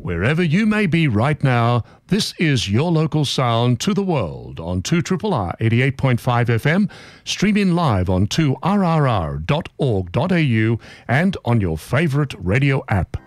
Wherever you may be right now, this is your local sound to the world on 2RRR 88.5 FM, streaming live on 2RRR.org.au and on your favorite radio app.